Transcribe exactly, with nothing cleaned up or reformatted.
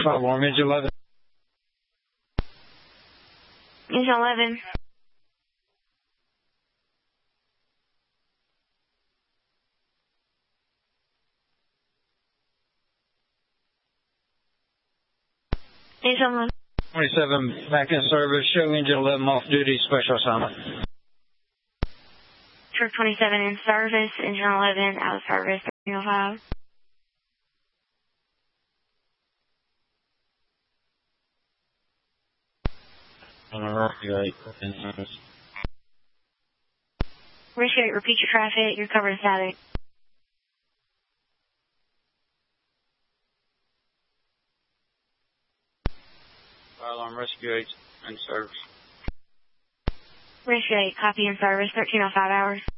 Fire alarm, engine eleven. Engine eleven. Engine eleven. twenty-seven, back in service. Show engine eleven off duty, special assignment. Truck twenty-seven in service. Engine eleven out of service. thirteen oh five. Rescue eight, repeat your traffic. You're covered in static. Fire alarm, rescue eight in service. Rescue eight, copy in service. thirteen oh five hours.